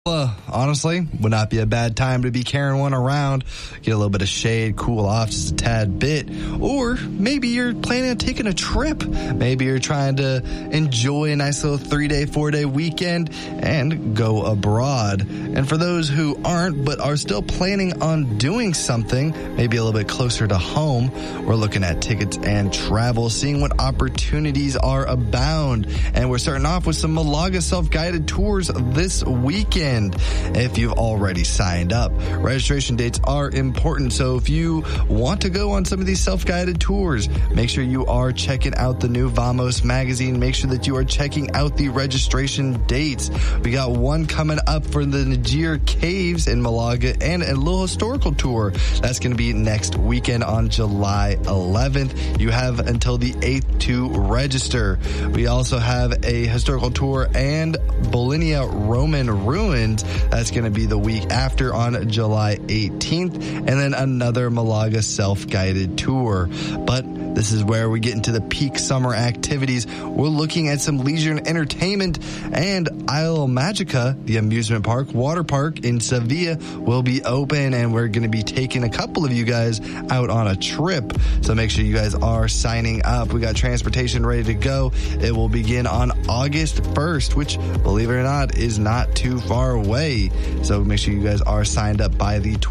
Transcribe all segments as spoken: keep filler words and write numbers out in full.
Uh, honestly, would not be a bad time to be carrying one around. Get a little bit of shade, cool off just a tad bit. Or maybe you're planning on taking a trip. Maybe you're trying to enjoy a nice little three-day, four-day weekend and go abroad. And for those who aren't but are still planning on doing something, maybe a little bit closer to home, we're looking at tickets and travel, seeing what opportunities are abound. And we're starting off with some Malaga self-guided tours this weekend. If you've already signed up, registration dates are important. So if you want to go on some of these self-guided tours, make sure you are checking out the new Vamos magazine. Make sure that you are checking out the registration dates. We got one coming up for the Najir Caves in Malaga and a little historical tour. That's going to be next weekend on July eleventh. You have until the eighth to register. We also have a historical tour and Bolinia Roman ruins. That's going to be the week after on July eighteenth. And then another Malaga self-guided tour. But this is where we get into the peak summer activities. We're looking at some leisure and entertainment, and Isle Magica, the amusement park, water park in Sevilla, will be open, and we're going to be taking a couple of you guys out on a trip. So make sure you guys are signing up. We got transportation ready to go. It will begin on August first, which, believe it or not, is not too far away. So make sure you guys are signed up by the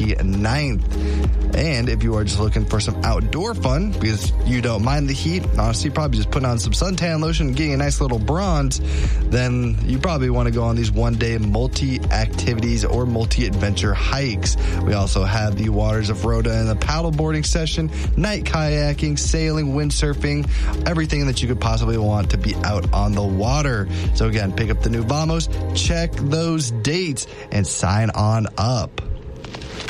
twenty-ninth. And if you are just looking for some outdoor fun, because you don't mind the heat, honestly, probably just putting on some suntan lotion and getting a nice little bronze, then you probably want to go on these one-day multi-activities or multi-adventure hikes. We also have the Waters of Rota and the paddleboarding session, night kayaking, sailing, windsurfing, everything that you could possibly want to be out on the water. So again, pick up the new Vamos, check those dates, and sign on up.